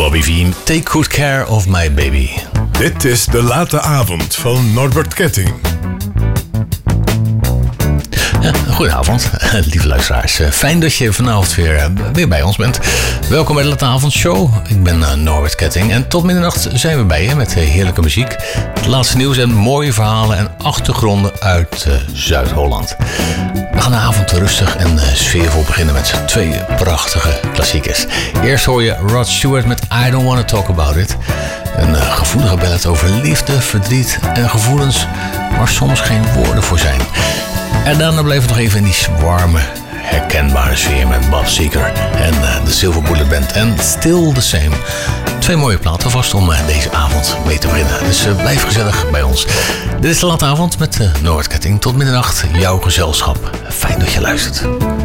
Bobby Veen, Take Good Care of My Baby. Dit is de late avond van Norbert Ketting. Goedenavond, lieve luisteraars. Fijn dat je vanavond weer bij ons bent. Welkom bij de Late Avondshow. Ik ben Norbert Ketting en tot middernacht zijn we bij je met heerlijke muziek. Het laatste nieuws en mooie verhalen en achtergronden uit Zuid-Holland. We gaan de avond rustig en sfeervol beginnen met twee prachtige klassiekers. Eerst hoor je Rod Stewart met I Don't Wanna Talk About It. Een gevoelige ballad over liefde, verdriet en gevoelens waar soms geen woorden voor zijn. En daarna bleef het nog even in die warme, herkenbare sfeer met Bob Seger en de Silver Bullet Band en Still the Same. Twee mooie platen vast om deze avond mee te beginnen. Dus blijf gezellig bij ons. Dit is de Late Avond met Norbert Ketting. Tot middernacht, jouw gezelschap. Fijn dat je luistert.